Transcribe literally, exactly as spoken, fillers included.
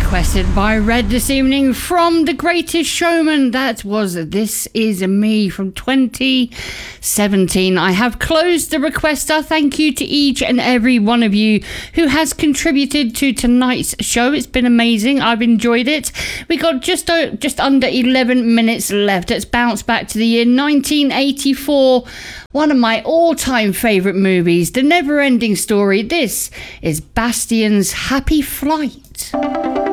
requested by Red this evening from The Greatest Showman. That was This Is Me from twenty seventeen. I have closed the requester. Thank you to each and every one of you who has contributed to tonight's show. It's been amazing. I've enjoyed it. We got just uh, just under eleven minutes left. Let's bounce back to the year nineteen eighty-four. One of my all-time favourite movies, The Never-Ending Story. This is Bastian's Happy Flight.